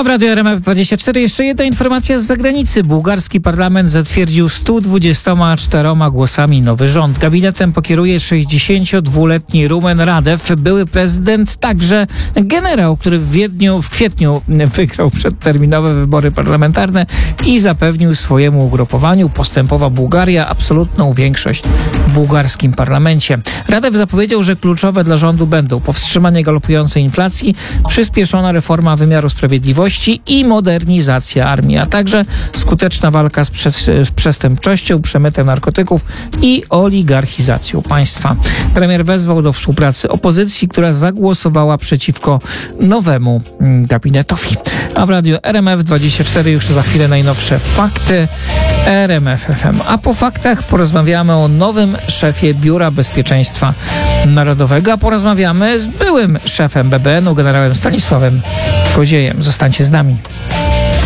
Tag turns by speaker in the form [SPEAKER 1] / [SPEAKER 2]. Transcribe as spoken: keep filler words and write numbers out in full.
[SPEAKER 1] A w Radiu R M F dwadzieścia cztery jeszcze jedna informacja z zagranicy. Bułgarski parlament zatwierdził stu dwudziestoma czterema głosami nowy rząd. Gabinetem pokieruje sześćdziesięciodwuletni Rumen Radew, były prezydent, także generał, który w Wiedniu, w kwietniu wygrał przedterminowe wybory parlamentarne i zapewnił swojemu ugrupowaniu Postępowa Bułgaria absolutną większość w bułgarskim parlamencie. Radew zapowiedział, że kluczowe dla rządu będą powstrzymanie galopującej inflacji, przyspieszona reforma wymiaru sprawiedliwości i modernizacja armii, a także skuteczna walka z, prze- z przestępczością, przemytem narkotyków i oligarchizacją państwa. Premier wezwał do współpracy opozycji, która zagłosowała przeciwko nowemu gabinetowi. A w Radiu R M F dwadzieścia cztery już za chwilę najnowsze fakty R M F F M. A po faktach porozmawiamy o nowym szefie Biura Bezpieczeństwa Narodowego, a porozmawiamy z byłym szefem B B N u, generałem Stanisławem Koziejem. Zostańcie z nami.